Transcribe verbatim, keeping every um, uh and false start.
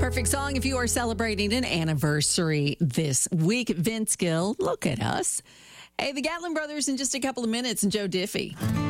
Perfect song if you are celebrating an anniversary this week. Vince Gill, look at us. Hey, the Gatlin brothers in just a couple of minutes, and Joe Diffie.